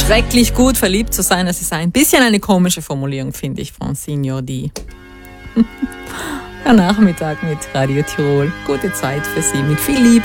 schrecklich gut verliebt zu sein. Das ist ein bisschen eine komische Formulierung, finde ich, von Senior D. Der Nachmittag mit Radio Tirol. Gute Zeit für Sie mit viel Liebe.